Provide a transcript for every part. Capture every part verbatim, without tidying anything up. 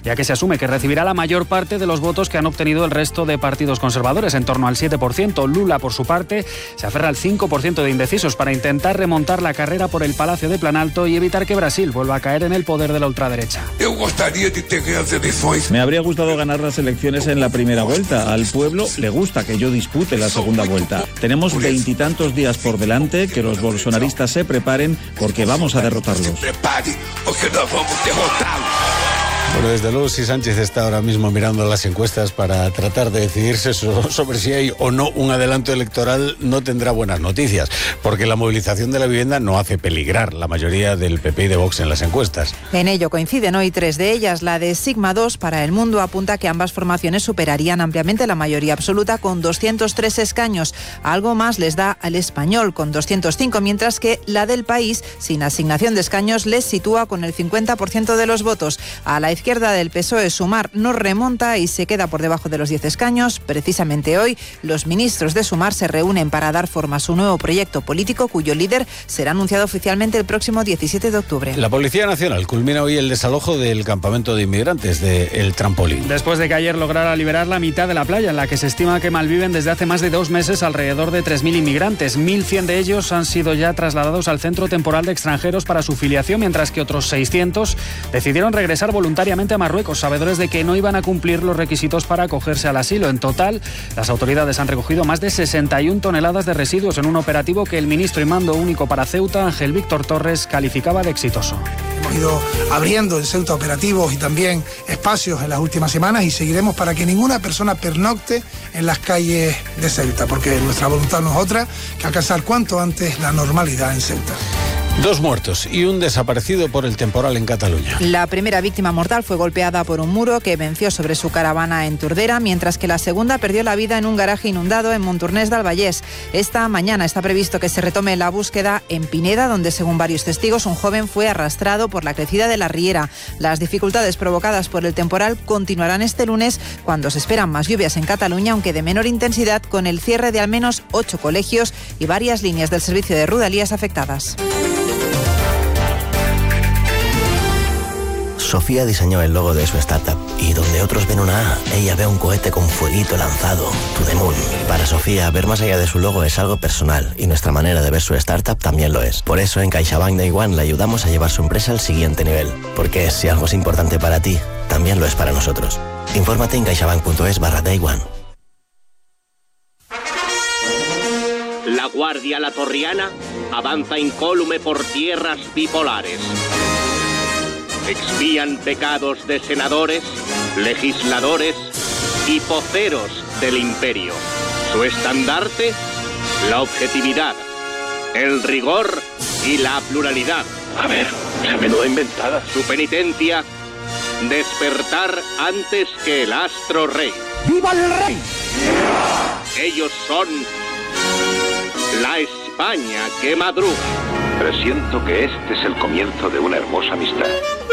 ya que se asume que recibirá la mayor parte de los votos que han obtenido el resto de partidos conservadores, en torno al siete por ciento. Lula, por su parte, se aferra al cinco por ciento de indecisos para intentar remontar la carrera por el Palacio de Planalto y evitar que Brasil vuelva a caer en el poder de la ultraderecha. Me habría gustado ganar las elecciones en la primera vuelta. Al pueblo le gusta que yo dispute la segunda vuelta. Tenemos veintitantos días por delante, que los bolsonaristas se preparen porque vamos a derrotarlos. Bueno, desde luego, si Sánchez está ahora mismo mirando las encuestas para tratar de decidirse sobre si hay o no un adelanto electoral, no tendrá buenas noticias, porque la movilización de la vivienda no hace peligrar la mayoría del P P y de Vox en las encuestas. En ello coinciden hoy tres de ellas. La de Sigma dos para El Mundo apunta que ambas formaciones superarían ampliamente la mayoría absoluta con doscientos tres escaños. Algo más les da al Español con doscientos cinco, mientras que la del País, sin asignación de escaños, les sitúa con el cincuenta por ciento de los votos. A la izquierda del P S O E, Sumar no remonta y se queda por debajo de los diez escaños. Precisamente hoy, los ministros de Sumar se reúnen para dar forma a su nuevo proyecto político, cuyo líder será anunciado oficialmente el próximo diecisiete de octubre. La Policía Nacional culmina hoy el desalojo del campamento de inmigrantes de El Trampolín. Después de que ayer lograra liberar la mitad de la playa, en la que se estima que malviven desde hace más de dos meses alrededor de tres mil inmigrantes. mil cien de ellos han sido ya trasladados al Centro Temporal de Extranjeros para su filiación, mientras que otros seiscientos decidieron regresar voluntariamente a Marruecos, sabedores de que no iban a cumplir los requisitos para acogerse al asilo. En total, las autoridades han recogido más de sesenta y una toneladas de residuos en un operativo que el ministro y mando único para Ceuta, Ángel Víctor Torres, calificaba de exitoso. Hemos ido abriendo en Ceuta operativos y también espacios en las últimas semanas y seguiremos para que ninguna persona pernocte en las calles de Ceuta, porque nuestra voluntad no es otra que alcanzar cuanto antes la normalidad en Ceuta. Dos muertos y un desaparecido por el temporal en Cataluña. La primera víctima mortal fue golpeada por un muro que venció sobre su caravana en Tordera, mientras que la segunda perdió la vida en un garaje inundado en Montornès del Vallès. Esta mañana está previsto que se retome la búsqueda en Pineda, donde, según varios testigos, un joven fue arrastrado por la crecida de la riera. Las dificultades provocadas por el temporal continuarán este lunes, cuando se esperan más lluvias en Cataluña, aunque de menor intensidad, con el cierre de al menos ocho colegios y varias líneas del servicio de Rodalies afectadas. Sofía diseñó el logo de su startup y donde otros ven una A, ella ve un cohete con fueguito lanzado, to the moon. Para Sofía, ver más allá de su logo es algo personal y nuestra manera de ver su startup también lo es. Por eso en CaixaBank Day One le ayudamos a llevar su empresa al siguiente nivel, porque si algo es importante para ti, también lo es para nosotros. Infórmate en caixabank.es barra Day One. La Guardia Latorriana avanza incólume por tierras bipolares. Expían pecados de senadores, legisladores y poceros del imperio. Su estandarte, la objetividad, el rigor y la pluralidad. A ver, se menuda inventada. Su penitencia, despertar antes que el astro rey. ¡Viva el rey! Ellos son la España que madruga. Presiento que este es el comienzo de una hermosa amistad.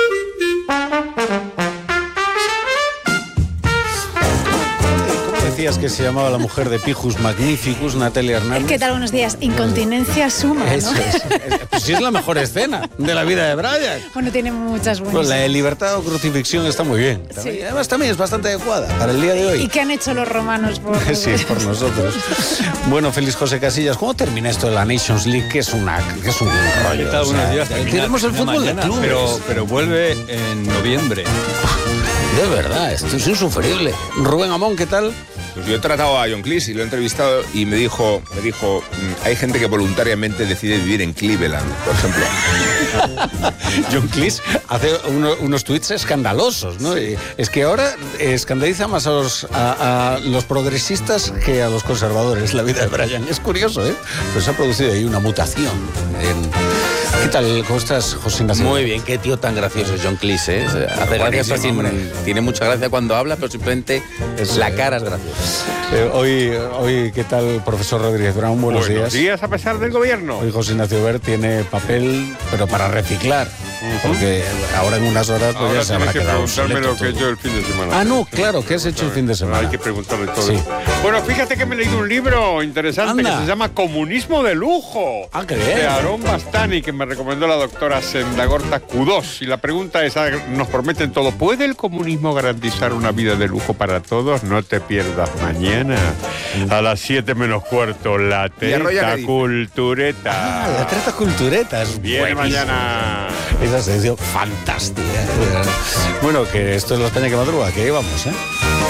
¿Cómo decías que se llamaba la mujer de Pijus Magnificus, Natalia Hernández? ¿Qué tal? Buenos días. Incontinencia suma, ¿no? Eso es. Pues sí, es la mejor escena de la vida de Brian. Bueno, tiene muchas buenas. Pues la de libertad o crucifixión está muy bien. También, sí. Además también es bastante adecuada para el día de hoy. ¿Y qué han hecho los romanos por...? Sí, por nosotros. Bueno, Félix José Casillas, ¿cómo termina esto de la Nations League? Que es, una, que es un rollo. ¿Qué tal? Buenos días. Tenemos el fútbol de clubes. Pero, pero vuelve en noviembre. De verdad, esto es insufrible. Rubén Amón, ¿qué tal? Pues yo he tratado a John Cleese y lo he entrevistado y me dijo, me dijo, hay gente que voluntariamente decide vivir en Cleveland, por ejemplo. John Cleese hace uno, unos tuits escandalosos, ¿no? Y es que ahora escandaliza más a los, a, a los progresistas que a los conservadores la vida de Brian. Es curioso, ¿eh? Pero se ha producido ahí una mutación en... ¿Qué tal? ¿Cómo estás, José Ignacio? Muy bien, qué tío tan gracioso es John Cleese, ¿eh? Hace gracia, sin, tiene mucha gracia cuando habla, pero simplemente es, la cara es graciosa. Eh, hoy, hoy, ¿qué tal, profesor Rodríguez Brown? Buenos, Buenos días. días a pesar del gobierno. Hoy José Ignacio Ver tiene papel, pero para reciclar. Uh-huh. Porque ahora en unas horas pues ahora ya se habrá que quedado preguntarme obsoleto lo que he todo. hecho el fin de semana. Ah, no, claro, ¿qué has hecho el fin de semana? Hay que preguntarle todo. Sí. Bueno, fíjate que me he leído un libro interesante Anda. que se llama Comunismo de Lujo. Ah, qué bien. De Aarón Bastani, que me recomendó la doctora Sendagorta Q dos. Y la pregunta es, nos prometen todo. ¿Puede el comunismo garantizar una vida de lujo para todos? No te pierdas mañana. A las siete menos cuarto, la Treta Cultureta. Ah, la Treta Cultureta. Es Viene buenísima. mañana. Esa sección fantástica. Bueno, que esto es la España que madruga, que ahí vamos, ¿eh?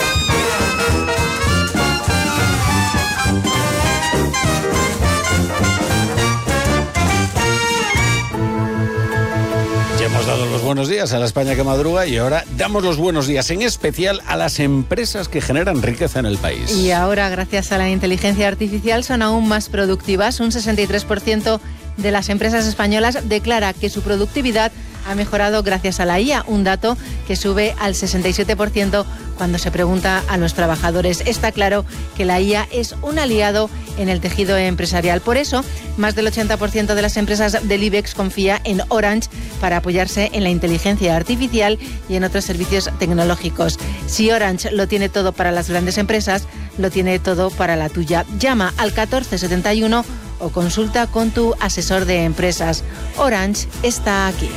Ya hemos dado los buenos días a la España que madruga y ahora damos los buenos días en especial a las empresas que generan riqueza en el país. Y ahora, gracias a la inteligencia artificial, son aún más productivas. Un sesenta y tres por ciento de las empresas españolas declara que su productividad ha mejorado gracias a la I A, un dato que sube al sesenta y siete por ciento cuando se pregunta a los trabajadores. Está claro que la I A es un aliado en el tejido empresarial. Por eso, más del ochenta por ciento de las empresas del IBEX confía en Orange para apoyarse en la inteligencia artificial y en otros servicios tecnológicos. Si Orange lo tiene todo para las grandes empresas, lo tiene todo para la tuya. Llama al catorce setenta y uno o consulta con tu asesor de empresas. Orange está aquí.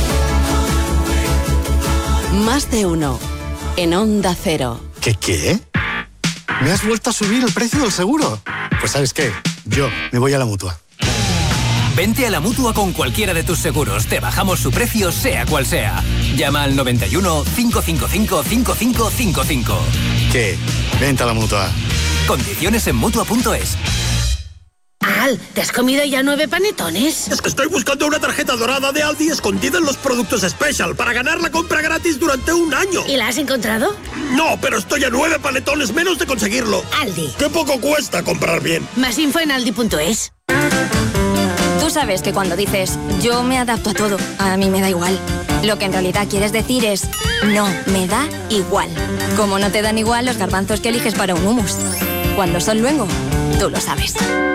Más de uno. En Onda Cero. ¿Qué qué? ¿Me has vuelto a subir el precio del seguro? Pues ¿sabes qué? Yo me voy a la Mutua. Vente a la Mutua con cualquiera de tus seguros. Te bajamos su precio, sea cual sea. Llama al noventa y uno, cinco cinco cinco, cinco cinco cinco cinco. ¿Qué? Vente a la Mutua. Condiciones en Mutua punto es. Al, ¿te has comido ya nueve panetones? Es que estoy buscando una tarjeta dorada de Aldi escondida en los productos Special para ganar la compra gratis durante un año. ¿Y la has encontrado? No, pero estoy a nueve panetones menos de conseguirlo. Aldi. ¡Qué poco cuesta comprar bien! Más info en aldi punto es. Tú sabes que cuando dices yo me adapto a todo, a mí me da igual. Lo que en realidad quieres decir es no, me da igual. Como no te dan igual los garbanzos que eliges para un hummus. Cuando son luengo, tú lo sabes.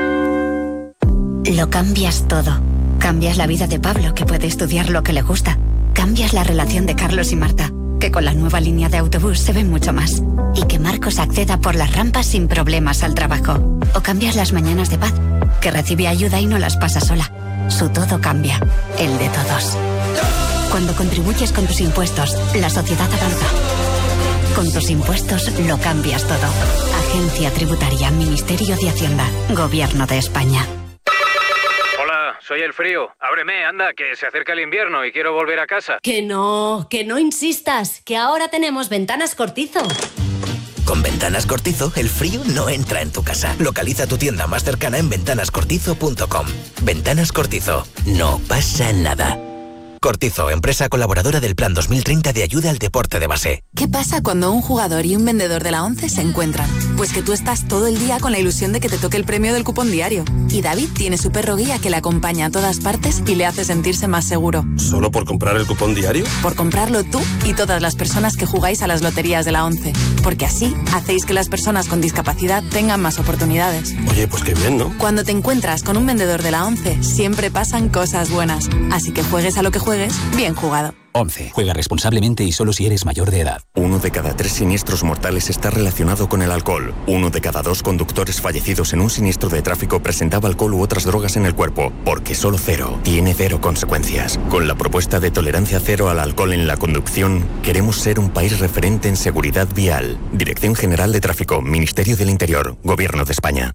Lo cambias todo. Cambias la vida de Pablo, que puede estudiar lo que le gusta. Cambias la relación de Carlos y Marta, que con la nueva línea de autobús se ven mucho más. Y que Marcos acceda por las rampas sin problemas al trabajo. O cambias las mañanas de Paz, que recibe ayuda y no las pasa sola. Su todo cambia, el de todos. Cuando contribuyes con tus impuestos, la sociedad avanza. Con tus impuestos lo cambias todo. Agencia Tributaria, Ministerio de Hacienda, Gobierno de España. Soy el frío. Ábreme, anda, que se acerca el invierno y quiero volver a casa. Que no, que no insistas, que ahora tenemos Ventanas Cortizo. Con Ventanas Cortizo, el frío no entra en tu casa. Localiza tu tienda más cercana en ventanas cortizo punto com. Ventanas Cortizo. No pasa nada. Cortizo, empresa colaboradora del Plan dos mil treinta de ayuda al deporte de base. ¿Qué pasa cuando un jugador y un vendedor de la ONCE se encuentran? Pues que tú estás todo el día con la ilusión de que te toque el premio del cupón diario. Y David tiene su perro guía que le acompaña a todas partes y le hace sentirse más seguro. ¿Solo por comprar el cupón diario? Por comprarlo tú y todas las personas que jugáis a las loterías de la ONCE. Porque así hacéis que las personas con discapacidad tengan más oportunidades. Oye, pues qué bien, ¿no? Cuando te encuentras con un vendedor de la ONCE, siempre pasan cosas buenas. Así que juegues a lo que juegues, bien jugado. once. Juega responsablemente y solo si eres mayor de edad. Uno de cada tres siniestros mortales está relacionado con el alcohol. Uno de cada dos conductores fallecidos en un siniestro de tráfico presentaba alcohol u otras drogas en el cuerpo, porque solo cero tiene cero consecuencias. Con la propuesta de tolerancia cero al alcohol en la conducción, queremos ser un país referente en seguridad vial. Dirección General de Tráfico, Ministerio del Interior, Gobierno de España.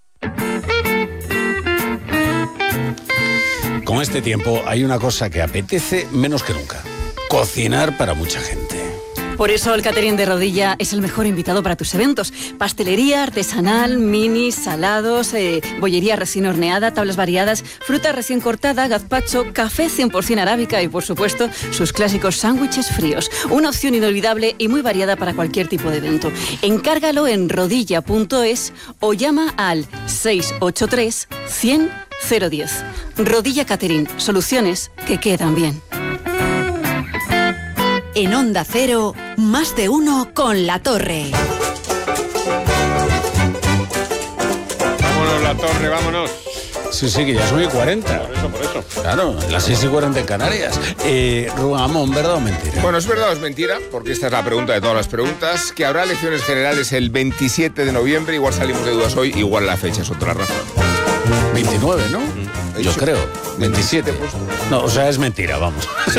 Con este tiempo hay una cosa que apetece menos que nunca: cocinar para mucha gente. Por eso el catering de Rodilla es el mejor invitado para tus eventos. Pastelería artesanal, minis, salados, eh, bollería recién horneada, tablas variadas, fruta recién cortada, gazpacho, café cien por ciento arábica y, por supuesto, sus clásicos sándwiches fríos. Una opción inolvidable y muy variada para cualquier tipo de evento. Encárgalo en rodilla punto es o llama al seis ocho tres, cien, cero diez. Rodilla Catering, soluciones que quedan bien. En Onda Cero, más de uno con La Torre. Vámonos, La Torre, vámonos. Sí, sí, que ya son y cuarenta. Por eso, por eso. Claro, las seis y cuarenta en Canarias. Eh, Ruamón, ¿verdad o mentira? Bueno, es verdad o es mentira, porque esta es la pregunta de todas las preguntas, que habrá elecciones generales el veintisiete de noviembre, igual salimos de dudas hoy, igual la fecha es otra razón. veintinueve, ¿no? Yo creo. veintisiete. Pues. No, o sea, es mentira, vamos. Sí,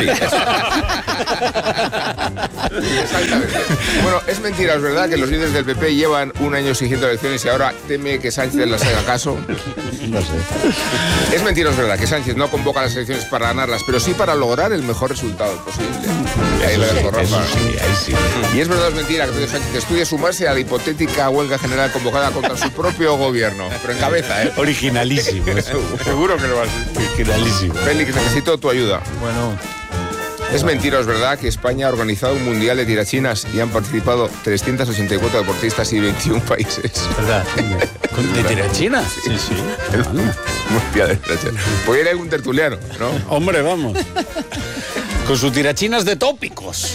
exactamente. Bueno, es mentira, es verdad que los líderes del P P llevan un año exigiendo elecciones y ahora teme que Sánchez las haga caso. No sé. Es mentira, es verdad que Sánchez no convoca las elecciones para ganarlas, pero sí para lograr el mejor resultado posible. Y ahí lo dejo, Rafa. Sí, ahí sí. Y es verdad, es mentira que Pedro Sánchez estudie sumarse a la hipotética huelga general convocada contra su propio gobierno. Pero en cabeza, ¿eh? Originalísimo. Seguro que lo va a ser. Originalísimo. Félix, necesito tu ayuda. Bueno. Es mentira, es verdad que España ha organizado un mundial de tirachinas y han participado trescientos ochenta y cuatro deportistas y veintiún países. ¿Verdad? ¿De tirachinas? Sí, sí. El mundial de tirachinas. Pues ir algún tertuliano, ¿no? Hombre, vamos. Con sus tirachinas de tópicos.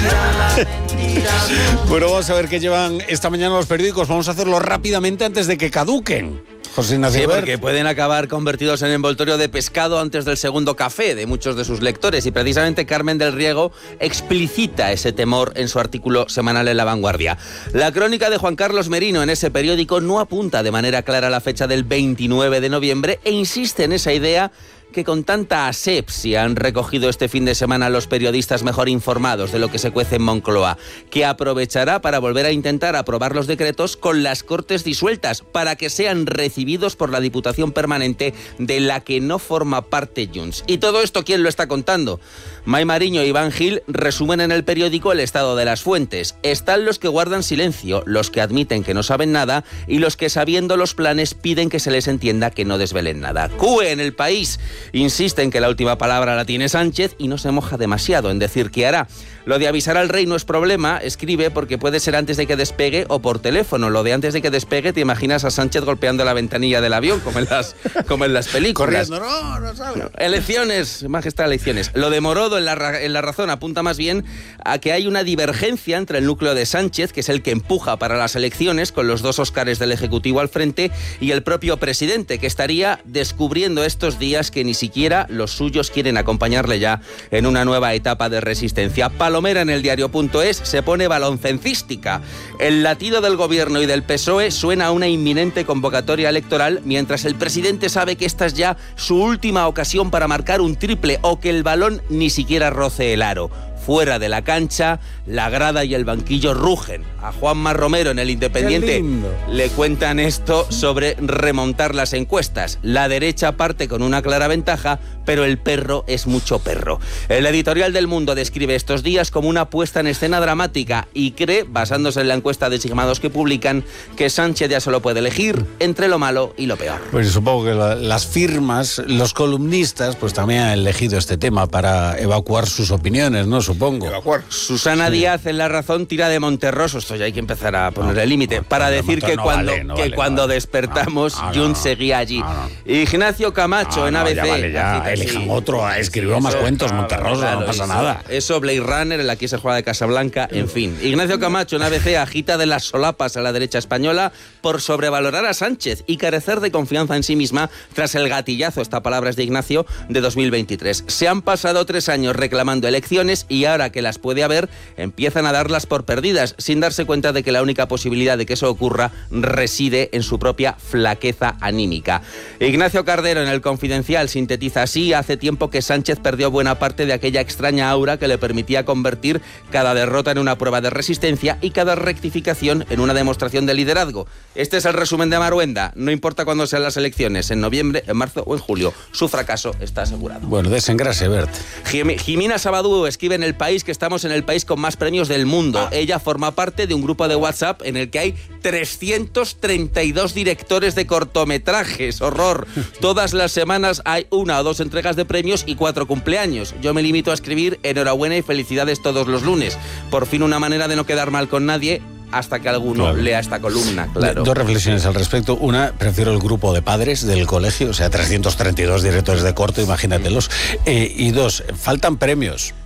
Bueno, vamos a ver qué llevan esta mañana los periódicos. Vamos a hacerlo rápidamente antes de que caduquen. José Ignacio. Sí, porque pueden acabar convertidos en envoltorio de pescado antes del segundo café de muchos de sus lectores. Y precisamente Carmen del Riego explicita ese temor en su artículo semanal en La Vanguardia. La crónica de Juan Carlos Merino en ese periódico no apunta de manera clara la fecha del veintinueve de noviembre e insiste en esa idea que con tanta asepsia han recogido este fin de semana los periodistas mejor informados de lo que se cuece en Moncloa, que aprovechará para volver a intentar aprobar los decretos con las Cortes disueltas, para que sean recibidos por la Diputación Permanente de la que no forma parte Junts. ¿Y todo esto quién lo está contando? May Mariño y Iván Gil resumen en el periódico el estado de las fuentes. Están los que guardan silencio, los que admiten que no saben nada y los que, sabiendo los planes, piden que se les entienda que no desvelen nada. C U E en El País insiste en que la última palabra la tiene Sánchez y no se moja demasiado en decir qué hará. Lo de avisar al rey no es problema, escribe, porque puede ser antes de que despegue o por teléfono. Lo de antes de que despegue, te imaginas a Sánchez golpeando la ventanilla del avión, como en las, como en las películas. Corriendo, no, no sabe. No, elecciones, majestad, elecciones. Lo de Morodo en la, en la Razón apunta más bien a que hay una divergencia entre el núcleo de Sánchez, que es el que empuja para las elecciones, con los dos Óscares del Ejecutivo al frente, y el propio presidente, que estaría descubriendo estos días que ni siquiera los suyos quieren acompañarle ya en una nueva etapa de resistencia. Palomera en el diario.es se pone baloncencística. El latido del gobierno y del P S O E suena a una inminente convocatoria electoral, mientras el presidente sabe que esta es ya su última ocasión para marcar un triple o que el balón ni siquiera roce el aro. Fuera de la cancha, la grada y el banquillo rugen. A Juanma Romero en El Independiente le cuentan esto sobre remontar las encuestas. La derecha parte con una clara ventaja, pero el perro es mucho perro. El editorial del Mundo describe estos días como una puesta en escena dramática y cree, basándose en la encuesta de Sigmados que publican, que Sánchez ya solo puede elegir entre lo malo y lo peor. Pues supongo que la, las firmas, los columnistas, pues también han elegido este tema para evacuar sus opiniones, ¿no? Supongo. Evacuar. Susana sí. Díaz en La Razón tira de Monterroso, esto ya hay que empezar a poner no, el límite, no, para decir que, no cuando, vale, no que vale, cuando no vale. despertamos, no, no, Junts no, seguía allí. No, no. Ignacio Camacho no, en no, A B C. Ya vale, ya, elijan sí. otro, escribió sí, más eso, cuentos, claro, Monterroso, claro, no pasa eso, nada. Eso, Blade Runner, en la que se juega de Casablanca, en fin. Ignacio Camacho en A B C agita de las solapas a la derecha española por sobrevalorar a Sánchez y carecer de confianza en sí misma tras el gatillazo, esta palabra es de Ignacio, de dos mil veintitrés. Se han pasado tres años reclamando elecciones y ahora que las puede haber, empiezan a darlas por perdidas, sin darse cuenta de que la única posibilidad de que eso ocurra reside en su propia flaqueza anímica. Ignacio Cardero en El Confidencial sintetiza así: hace tiempo que Sánchez perdió buena parte de aquella extraña aura que le permitía convertir cada derrota en una prueba de resistencia y cada rectificación en una demostración de liderazgo. Este es el resumen de Maruenda. No importa cuándo sean las elecciones, en noviembre, en marzo o en julio, su fracaso está asegurado. Bueno, desengrase, Bert. Jim- Jimena Sabadú escribe en El País que estamos en el país con más premios del mundo. Ah. Ella forma parte de un grupo de WhatsApp en el que hay trescientos treinta y dos directores de cortometrajes. ¡Horror! Todas las semanas hay una o dos entregas de premios y cuatro cumpleaños. Yo me limito a escribir enhorabuena y felicidades todos los lunes. Por fin una manera de no quedar mal con nadie, hasta que alguno claro. lea esta columna, claro. Dos reflexiones al respecto. Una, prefiero el grupo de padres del colegio, o sea, trescientos treinta y dos directores de corto, imagínatelos. Eh, y dos, faltan premios.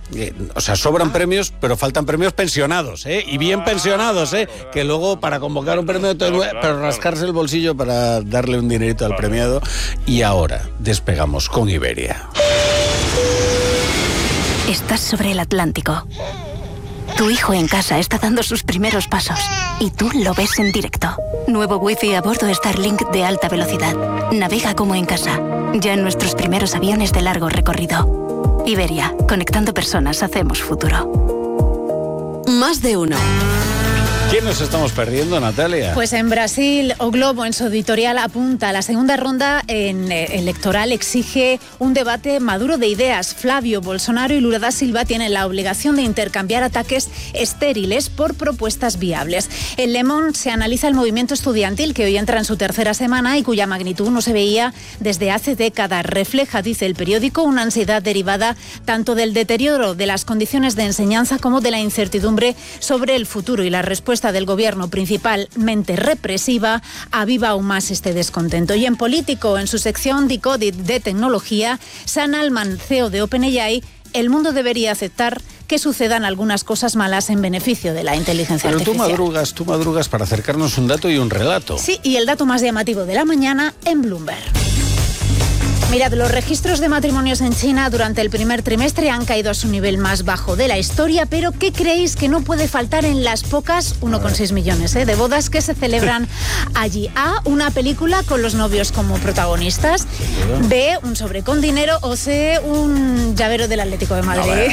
Eh, o sea, sobran premios, pero faltan premios pensionados, ¿eh? Y bien pensionados, ¿eh? Que luego para convocar un premio, pero rascarse el bolsillo para darle un dinerito al premiado. Y ahora despegamos con Iberia. Estás sobre el Atlántico. Tu hijo en casa está dando sus primeros pasos y tú lo ves en directo. Nuevo Wi-Fi a bordo Starlink de alta velocidad. Navega como en casa, ya en nuestros primeros aviones de largo recorrido. Iberia, conectando personas, hacemos futuro. Más de uno. ¿Quién nos estamos perdiendo, Natalia? Pues en Brasil, O Globo en su editorial apunta, la segunda ronda en, eh, electoral exige un debate maduro de ideas. Flavio Bolsonaro y Lula da Silva tienen la obligación de intercambiar ataques estériles por propuestas viables. En Le Monde se analiza el movimiento estudiantil que hoy entra en su tercera semana y cuya magnitud no se veía desde hace décadas. Refleja, dice el periódico, una ansiedad derivada tanto del deterioro de las condiciones de enseñanza como de la incertidumbre sobre el futuro, y la respuesta del gobierno, principalmente represiva, aviva aún más este descontento. Y en Político, en su sección Decoded de tecnología, Sam Altman, C E O de OpenAI, el mundo debería aceptar que sucedan algunas cosas malas en beneficio de la inteligencia Pero artificial. tú madrugas, tú madrugas para acercarnos un dato y un relato. Sí, y el dato más llamativo de la mañana en Bloomberg. Mirad, los registros de matrimonios en China durante el primer trimestre han caído a su nivel más bajo de la historia, pero ¿qué creéis que no puede faltar en las pocas uno coma seis millones ¿eh? de bodas que se celebran allí? A, una película con los novios como protagonistas. B, un sobre con dinero. O C, un llavero del Atlético de Madrid.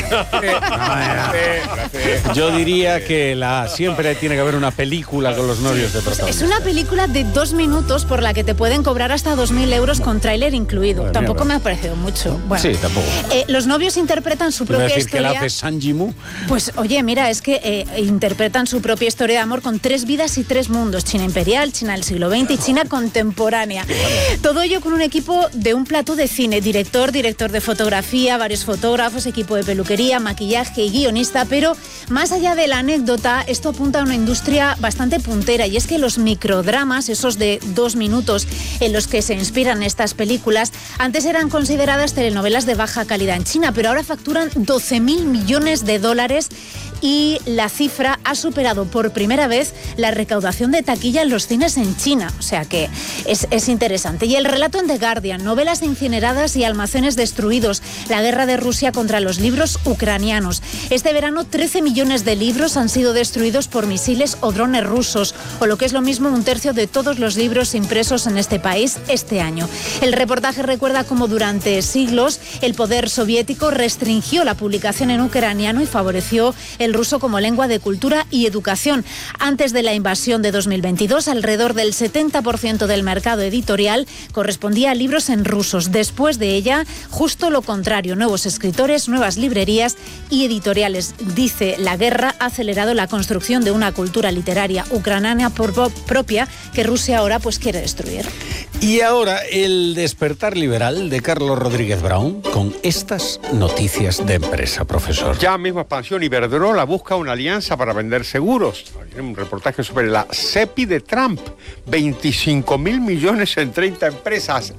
Yo diría que la siempre tiene que haber una película con los novios de protagonistas. Es una película de dos minutos por la que te pueden cobrar hasta dos mil euros con tráiler incluido. Madre Tampoco mía, me ha parecido mucho. Bueno, sí, tampoco. Eh, los novios interpretan su propia decir historia. que la hace San Jimu? Pues oye, mira, es que eh, interpretan su propia historia de amor con tres vidas y tres mundos: China imperial, China del siglo veinte y China contemporánea. Todo ello con un equipo de un plató de cine: director, director de fotografía, varios fotógrafos, equipo de peluquería, maquillaje y guionista. Pero más allá de la anécdota, esto apunta a una industria bastante puntera, y es que los microdramas, esos de dos minutos en los que se inspiran estas películas, antes eran consideradas telenovelas de baja calidad en China, pero ahora facturan doce mil millones de dólares y la cifra ha superado por primera vez la recaudación de taquilla en los cines en China. O sea que es, es interesante. Y el relato en The Guardian: novelas incineradas y almacenes destruidos. La guerra de Rusia contra los libros ucranianos. Este verano trece millones de libros han sido destruidos por misiles o drones rusos, o lo que es lo mismo, un tercio de todos los libros impresos en este país este año. El reportaje recuerda cómo durante siglos el poder soviético restringió la publicación en ucraniano y favoreció el ruso como lengua de cultura y educación. Antes de la invasión de dos mil veintidós, alrededor del setenta por ciento del mercado editorial correspondía a libros en rusos. Después de ella, justo lo contrario: nuevos escritores, nuevas librerías y editoriales. Dice, la guerra ha acelerado la construcción de una cultura literaria ucraniana propia que Rusia ahora pues quiere destruir. Y ahora el despertar liberal de Carlos Rodríguez Brown con estas noticias de empresa, profesor. Ya mismo Expansión Iberdrola busca una alianza para vender seguros. Hay un reportaje sobre la SEPI de Trump. veinticinco mil millones en treinta empresas.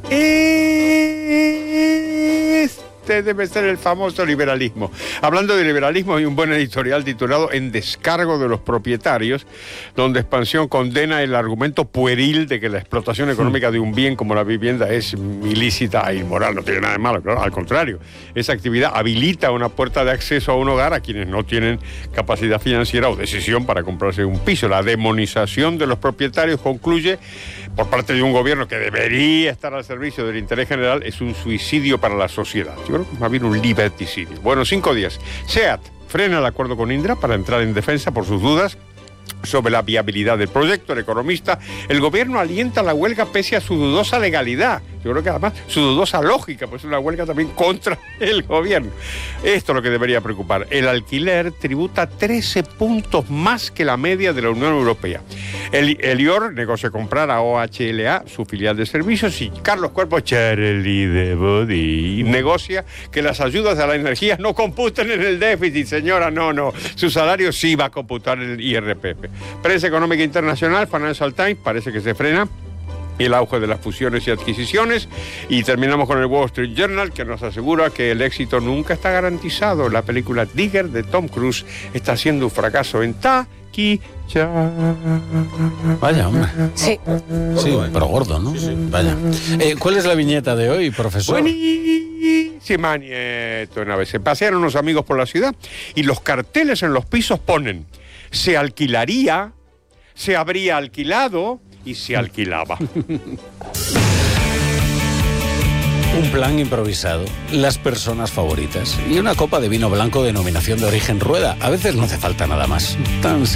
Este debe ser el famoso liberalismo. Hablando de liberalismo, hay un buen editorial titulado En descargo de los propietarios, donde Expansión condena el argumento pueril de que la explotación económica de un bien como la vivienda es ilícita e inmoral. No tiene nada de malo, claro, al contrario. Esa actividad habilita una puerta de acceso a un hogar a quienes no tienen capacidad financiera o decisión para comprarse un piso. La demonización de los propietarios, concluye, por parte de un gobierno que debería estar al servicio del interés general, es un suicidio para la sociedad. Yo creo que va a haber un liberticidio. Bueno, cinco días. SEAT frena el acuerdo con Indra para entrar en defensa por sus dudas sobre la viabilidad del proyecto. El economista: el gobierno alienta la huelga pese a su dudosa legalidad. Yo creo que además su dudosa lógica, pues es una huelga también contra el gobierno. Esto es lo que debería preocupar. El alquiler tributa trece puntos más que la media de la Unión Europea. El, el I O R negocia comprar a O H L A, su filial de servicios, y Carlos Cuerpo, Charlie de Body, negocia que las ayudas a la energía no computen en el déficit. Señora, no, no. Su salario sí va a computar en el I R P F. Prensa Económica Internacional, Financial Times, parece que se frena el auge de las fusiones y adquisiciones. Y terminamos con el Wall Street Journal, que nos asegura que el éxito nunca está garantizado. La película Digger de Tom Cruise está siendo un fracaso en taquilla. Vaya, hombre. Sí. Sí, pero gordo, ¿no? Sí, vaya. Eh, ¿Cuál es la viñeta de hoy, profesor? Buenísima, Nieto. Una vez se pasearon unos amigos por la ciudad y los carteles en los pisos ponen: se alquilaría, se habría alquilado y se alquilaba. Un plan improvisado, las personas favoritas y una copa de vino blanco denominación de origen Rueda. A veces no hace falta nada más. Tan